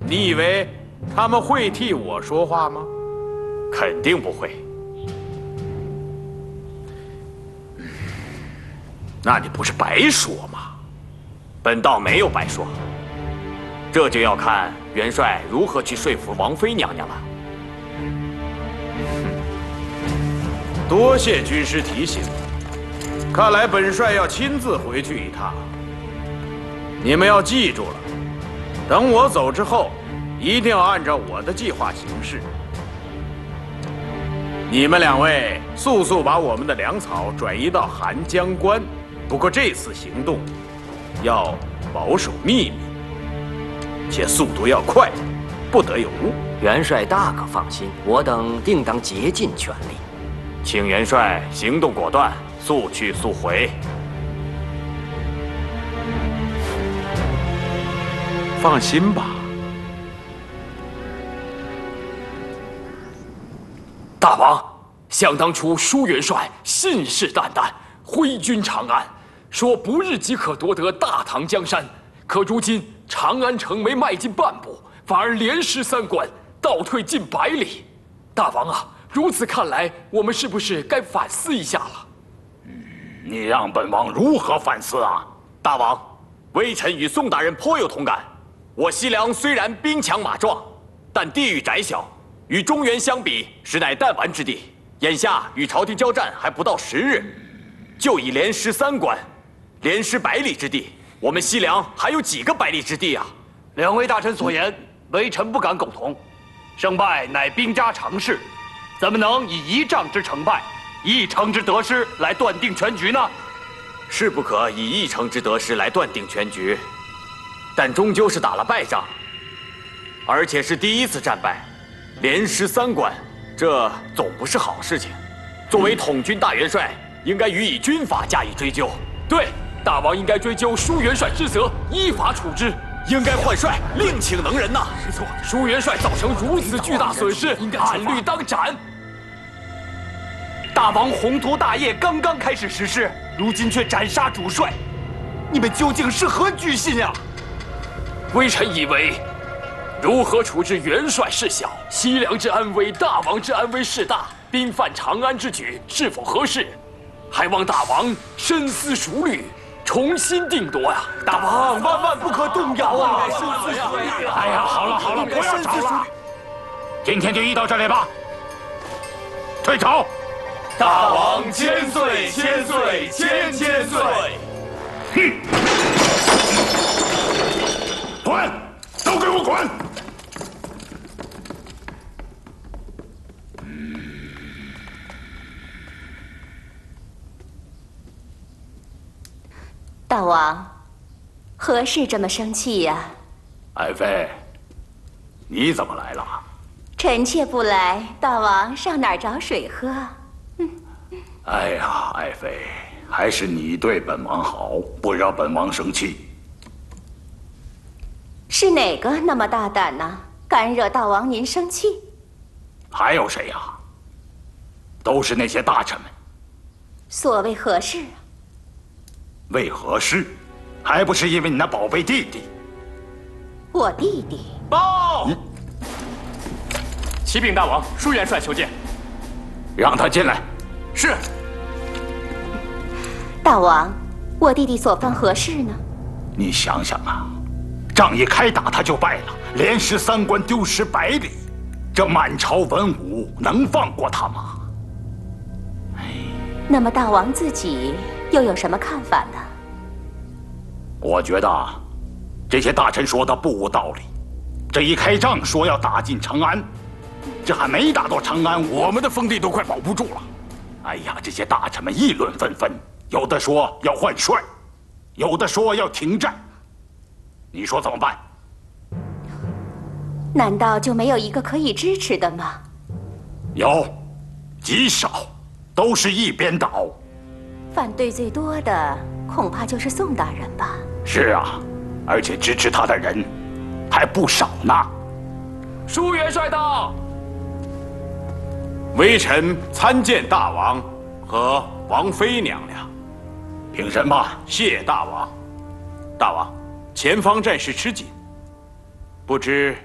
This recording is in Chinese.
你以为他们会替我说话吗？ 肯定不会。 那你不是白说吗？ 本道没有白说，这就要看元帅如何去说服王妃娘娘了。 多谢军师提醒，看来本帅要亲自回去一趟。你们要记住了，等我走之后，一定要按照我的计划行事。你们两位速速把我们的粮草转移到寒江关。不过这次行动要保守秘密，且速度要快，不得有误。 元帅大可放心，我等定当竭尽全力。 请元帅行动果断，速去速回。 放心吧。 大王，想当初舒元帅信誓旦旦挥军长安，说不日即可夺得大唐江山。可如今长安城没迈进半步，反而连失3关，倒退近100里。大王啊，如此看来，我们是不是该反思一下了？ 你让本王如何反思啊？ 大王，微臣与宋大人颇有同感。我西凉虽然兵强马壮，但地域窄小，与中原相比，实乃弹丸之地。眼下与朝廷交战还不到10日，就已连失3关，连失100里之地，我们西凉还有几个100里之地啊？ 两位大臣所言，微臣不敢苟同。胜败乃兵家常事，怎么能以1仗之成败、1城之得失来断定全局呢？ 是不可以1城之得失来断定全局，但终究是打了败仗，而且是第1次战败，连失3关，这总不是好事情。作为统军大元帅，应该予以军法加以追究。 对，大王应该追究舒元帅之责，依法处置。 应该换帅，另请能人呐！ 没错，舒元帅造成如此巨大损失，按律当斩。 大王宏图大业刚刚开始实施，如今却斩杀主帅，你们究竟是何居心呀？ 微臣以为，如何处置元帅事小，西凉之安危、大王之安危事大，兵犯长安之举是否合适？还望大王深思熟虑，重新定夺呀！ 大王万万不可动摇啊！ 哎呀，好了好了，不要吵了，今天就议到这里吧。退朝！ 大王千岁千岁千岁！ 哼！滚！都给我滚！ 大王，何事这么生气呀？ 爱妃，你怎么来了？ 臣妾不来，大王上哪儿找水喝？ 哎呀，爱妃，还是你对本王好，不让本王生气。 是哪个那么大胆呢？敢惹大王您生气？ 还有谁呀？都是那些大臣们。 所谓何事啊？ 为何事？还不是因为你那宝贝弟弟。 我弟弟报！ 启禀大王，舒元帅求见。 让他进来。 是。 大王，我弟弟所犯何事呢？ 你想想啊，仗一开打他就败了，连失3关，丢失100里，这满朝文武能放过他吗？ 那么大王自己又有什么看法呢？ 我觉得这些大臣说的不无道理。这一开仗说要打进长安，这还没打到长安，我们的封地都快保不住了。哎呀，这些大臣们议论纷纷，有的说要换帅，有的说要停战。你说怎么办？ 难道就没有一个可以支持的吗？ 有，极少，都是一边倒。 反对最多的恐怕就是宋大人吧？ 是啊，而且支持他的人还不少呢。 舒元帅到。 微臣参见大王和王妃娘娘。 平身吧。 谢大王。大王，前方战事吃紧，不知